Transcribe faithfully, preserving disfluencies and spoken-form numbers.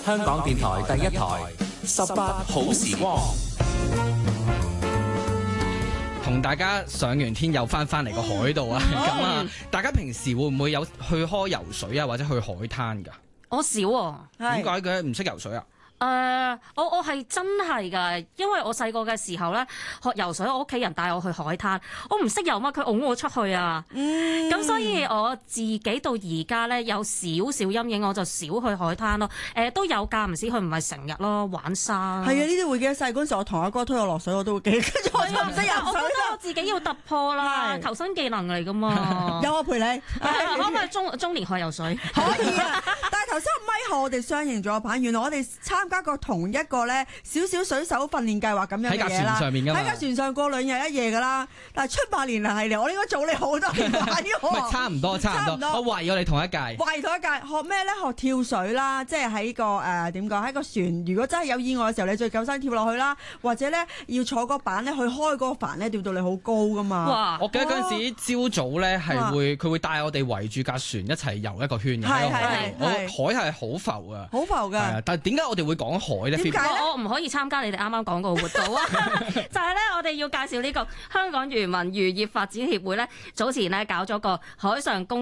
香港電台第一台十八好時光， 同大家上完天又翻翻嚟個海度啊！咁啊，大家平時會唔會有去開游水啊，或者去海灘㗎？ 我少喎， 點解嘅唔識游水啊？ 誒、呃，我我係真係㗎，因為我細個嘅時候咧學游水，我屋企人帶我去海灘，我唔識游乜，佢擁我出去啊。嗯，咁所以我自己到而家咧有少少陰影，我就少去海灘咯。誒、呃，都有間唔時去，唔係成日咯，玩沙。 係啊，呢啲會記得細嗰陣時，我同阿哥推我落水，我都會記。跟住我就唔識游水。 我覺得我自己要突破啦，求生技能嚟㗎嘛。 有我陪你， 可唔可以中中年學游水？ 可以啊！但係頭先咪後我哋相認咗版，原來我哋參加過同一個咧少少水手訓練計劃咁樣嘅嘢啦。 喺架船上面㗎嘛， 喺架船上過兩日一夜㗎啦。但係出八年嚟係嚟，我應該早你好多年快啲學。 唔係差唔多，差唔多。我懷疑我哋同一屆。 懷疑同一屆學咩咧？學跳水啦，即係喺個誒點講？喺個船如果真係有意外嘅時候，你最救生跳落去啦，或者咧要坐個板咧去開嗰個帆咧，吊到你好高㗎嘛。 哇！ 我記得嗰陣時朝早咧係會佢會帶我哋圍住架船一齊遊一個圈嘅。 係係係。 海係好浮㗎。 好浮㗎。 係啊，但係點解我哋會講海咧？ 點解咧？ 我唔可以參加你哋啱啱講過嘅活動啊！就係咧，我哋要介紹呢個香港漁民漁業發展協會咧，早前咧搞咗個海上公